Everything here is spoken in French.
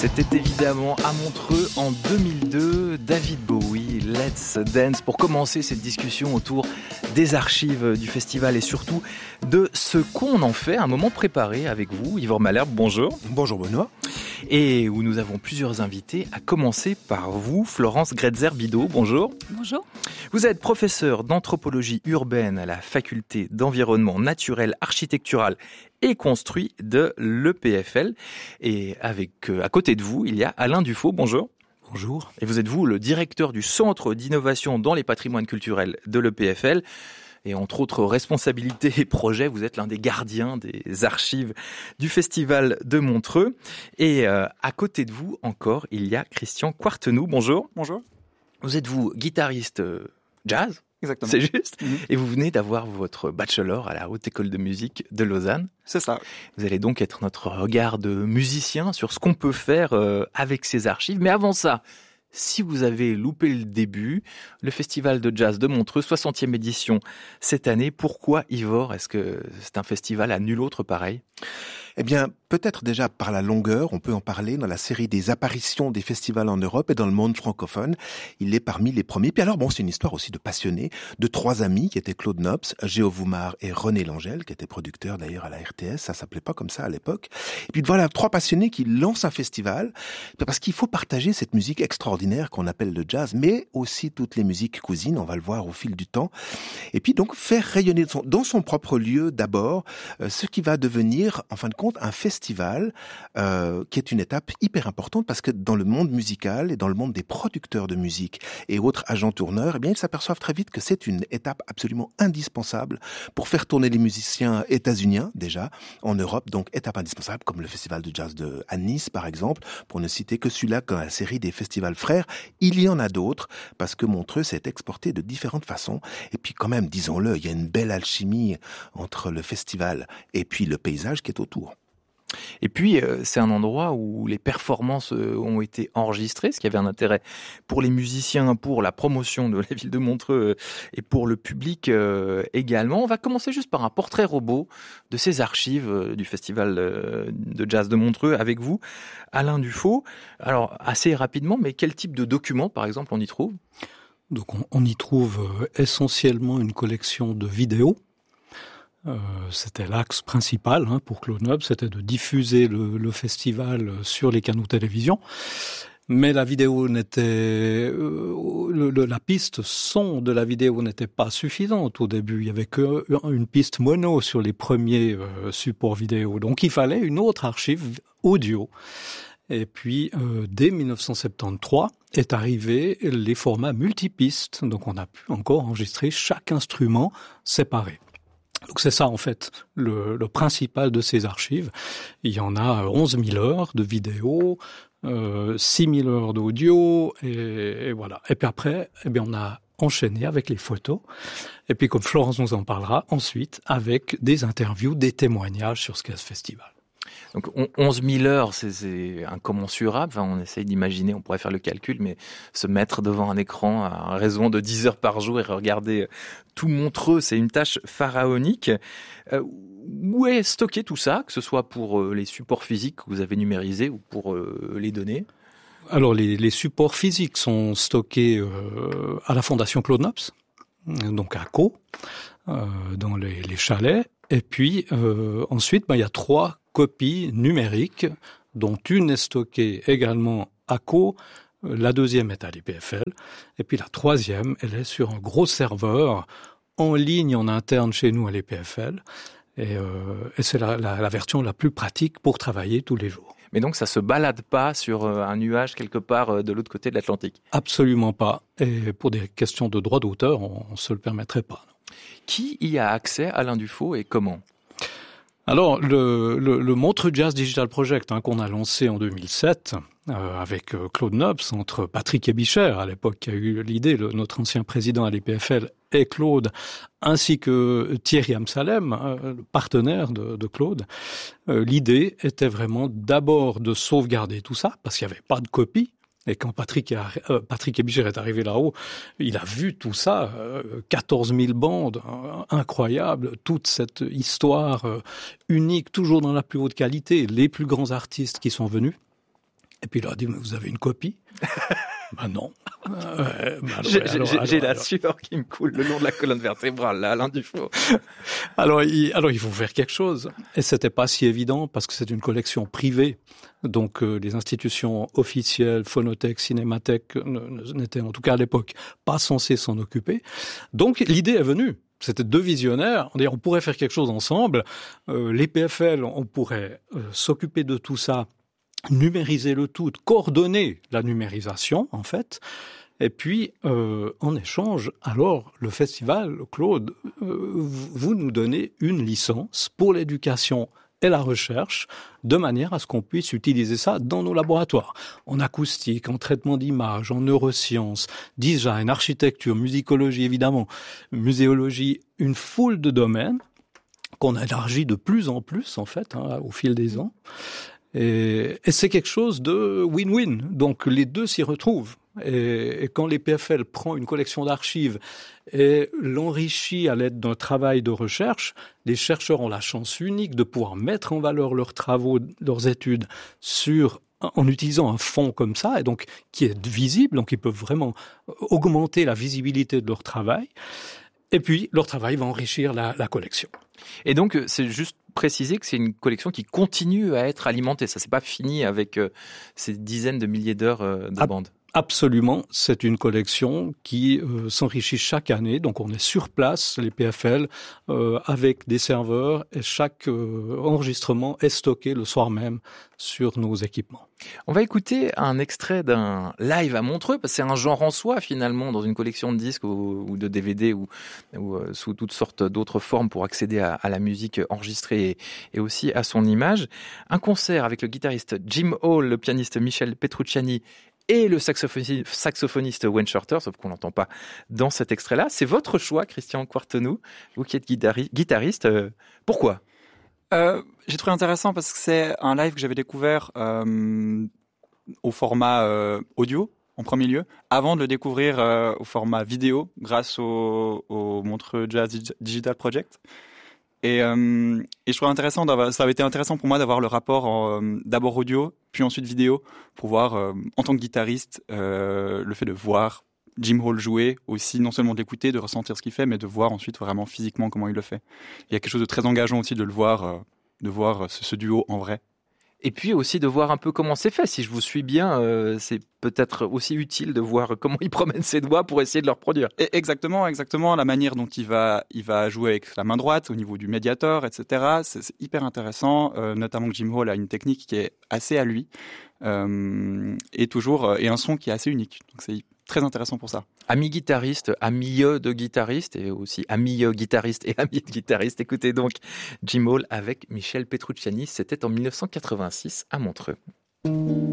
C'était évidemment à Montreux en 2002, David Bowie, Let's Dance, pour commencer cette discussion autour des archives du festival et surtout de ce qu'on en fait, un moment préparé avec vous, Yvor Malherbe, bonjour. Bonjour Benoît. Et où nous avons plusieurs invités, à commencer par vous, Florence Gretzer-Bidot, bonjour. Bonjour. Vous êtes professeure d'anthropologie urbaine à la faculté d'environnement naturel, architectural et construit de l'EPFL. Et à côté de vous, il y a Alain Dufaux, bonjour. Bonjour. Et vous êtes le directeur du Centre d'innovation dans les patrimoines culturels de l'EPFL. Et entre autres responsabilités et projets, vous êtes l'un des gardiens des archives du Festival de Montreux. Et à côté de vous encore, il y a Christian Quartenou. Bonjour. Bonjour. Vous êtes guitariste jazz? Exactement. C'est juste. Et vous venez d'avoir votre bachelor à la Haute École de Musique de Lausanne. C'est ça. Vous allez donc être notre regard de musicien sur ce qu'on peut faire avec ces archives. Mais avant ça, si vous avez loupé le début, le Festival de Jazz de Montreux, 60e édition cette année, pourquoi Yvor? Est-ce que c'est un festival à nul autre pareil? Eh bien, peut-être déjà par la longueur, on peut en parler dans la série des apparitions des festivals en Europe et dans le monde francophone. Il est parmi les premiers. Puis alors, c'est une histoire aussi de passionnés, de trois amis qui étaient Claude Nobs, Géo Voumar et René Langel, qui était producteur d'ailleurs à la RTS. Ça s'appelait pas comme ça à l'époque. Et puis voilà, trois passionnés qui lancent un festival parce qu'il faut partager cette musique extraordinaire qu'on appelle le jazz, mais aussi toutes les musiques cousines. On va le voir au fil du temps. Et puis donc faire rayonner dans son propre lieu d'abord ce qui va devenir, en fin de compte, un festival qui est une étape hyper importante parce que dans le monde musical et dans le monde des producteurs de musique et autres agents tourneurs, eh bien ils s'aperçoivent très vite que c'est une étape absolument indispensable pour faire tourner les musiciens états-uniens déjà en Europe, donc étape indispensable comme le festival de jazz à Nice par exemple, pour ne citer que celui-là dans la série des festivals frères. Il y en a d'autres parce que Montreux s'est exporté de différentes façons et puis quand même, disons-le, il y a une belle alchimie entre le festival et puis le paysage qui est autour. Et puis, c'est un endroit où les performances ont été enregistrées, ce qui avait un intérêt pour les musiciens, pour la promotion de la ville de Montreux et pour le public également. On va commencer juste par un portrait robot de ces archives du Festival de Jazz de Montreux avec vous, Alain Dufaux. Alors, assez rapidement, mais quel type de documents, par exemple, on y trouve? Donc, on y trouve essentiellement une collection de vidéos. C'était l'axe principal pour Claude Nobs, c'était de diffuser le festival sur les canaux télévision. Mais la vidéo n'était, la piste son de la vidéo n'était pas suffisante au début. Il y avait qu'une piste mono sur les premiers supports vidéo. Donc il fallait une autre archive audio. Et puis, dès 1973, est arrivé les formats multipistes. Donc on a pu encore enregistrer chaque instrument séparé. Donc c'est ça en fait le principal de ces archives. Il y en a 11 000 heures de vidéo, 6 000 heures d'audio et voilà. Et puis après, on a enchaîné avec les photos. Et puis comme Florence nous en parlera ensuite avec des interviews, des témoignages sur ce qu'est ce festival. Donc 11 000 heures, c'est incommensurable. Enfin, on essaye d'imaginer, on pourrait faire le calcul, mais se mettre devant un écran à raison de 10 heures par jour et regarder tout Montreux, c'est une tâche pharaonique. Où est stocké tout ça, que ce soit pour les supports physiques que vous avez numérisés ou pour les données? Alors les supports physiques sont stockés à la Fondation Claude Nobs, donc à Caux, dans les chalets. Et puis ensuite, il y a 3 copies numériques, dont une est stockée également à Caux, la deuxième est à l'EPFL, et puis la troisième, elle est sur un gros serveur en ligne en interne chez nous à l'EPFL, et c'est la version la plus pratique pour travailler tous les jours. Mais donc ça se balade pas sur un nuage quelque part de l'autre côté de l'Atlantique? Absolument pas, et pour des questions de droit d'auteur, on se le permettrait pas. Non. Qui y a accès, Alain Dufaux, et comment? Alors, le Montreux Jazz Digital Project qu'on a lancé en 2007 avec Claude Nobs, entre Patrick Ebicher, à l'époque qui a eu l'idée, notre ancien président à l'EPFL, et Claude, ainsi que Thierry Amsalem, le partenaire de Claude. L'idée était vraiment d'abord de sauvegarder tout ça, parce qu'il n'y avait pas de copie. Et quand Patrick Ebicher est arrivé là-haut, il a vu tout ça, 14 000 bandes, incroyable, toute cette histoire unique, toujours dans la plus haute qualité, les plus grands artistes qui sont venus. Et puis il leur a dit, mais vous avez une copie? Ben non. J'ai la sueur qui me coule le long de la colonne vertébrale, là, Alain Dufault. Alors il faut faire quelque chose. Et c'était pas si évident parce que c'est une collection privée. Donc les institutions officielles, Phonothèque, Cinémathèque, n'étaient en tout cas à l'époque pas censées s'en occuper. Donc l'idée est venue. C'était deux visionnaires. On pourrait faire quelque chose ensemble. Les PFL, on pourrait s'occuper de tout ça, numériser le tout, coordonner la numérisation, en fait. Et puis, en échange, alors, le festival, Claude, vous nous donnez une licence pour l'éducation et la recherche, de manière à ce qu'on puisse utiliser ça dans nos laboratoires. En acoustique, en traitement d'image, en neurosciences, design, architecture, musicologie, évidemment, muséologie, une foule de domaines qu'on élargit de plus en plus, en fait, au fil des ans. Et c'est quelque chose de win-win. Donc les deux s'y retrouvent. Et quand les PFL prend une collection d'archives et l'enrichit à l'aide d'un travail de recherche, les chercheurs ont la chance unique de pouvoir mettre en valeur leurs travaux, leurs études en utilisant un fonds comme ça, et donc qui est visible, donc ils peuvent vraiment augmenter la visibilité de leur travail. Et puis leur travail va enrichir la collection. Et donc c'est juste préciser que c'est une collection qui continue à être alimentée. Ça, c'est pas fini avec ces dizaines de milliers d'heures de bandes. Absolument, c'est une collection qui s'enrichit chaque année. Donc on est sur place, les PFL, avec des serveurs, et chaque enregistrement est stocké le soir même sur nos équipements. On va écouter un extrait d'un live à Montreux, parce que c'est un genre en soi finalement, dans une collection de disques ou de DVD ou sous toutes sortes d'autres formes pour accéder à la musique enregistrée et aussi à son image. Un concert avec le guitariste Jim Hall, le pianiste Michel Petrucciani et le saxophoniste Wayne Shorter, sauf qu'on l'entend pas dans cet extrait-là. C'est votre choix, Christian Quartenou, vous qui êtes guitariste. Pourquoi ? J'ai trouvé intéressant parce que c'est un live que j'avais découvert au format audio, en premier lieu, avant de le découvrir au format vidéo, grâce au Montreux Jazz Digital Project. Et je trouvais intéressant, ça avait été intéressant pour moi d'avoir le rapport d'abord audio, puis ensuite vidéo, pour voir, en tant que guitariste, le fait de voir Jim Hall jouer, aussi non seulement de l'écouter, de ressentir ce qu'il fait, mais de voir ensuite vraiment physiquement comment il le fait. Il y a quelque chose de très engageant aussi de le voir, de voir ce duo en vrai. Et puis aussi de voir un peu comment c'est fait. Si je vous suis bien, c'est peut-être aussi utile de voir comment il promène ses doigts pour essayer de le reproduire. Et exactement. La manière dont il va jouer avec la main droite au niveau du médiator, etc. C'est hyper intéressant. Notamment que Jim Hall a une technique qui est assez à lui et un son qui est assez unique. Donc c'est très intéressant pour ça. Amis guitaristes, amis de guitaristes et aussi amis guitaristes et amis de guitaristes. Écoutez donc Jim Hall avec Michel Petrucciani. C'était en 1986 à Montreux.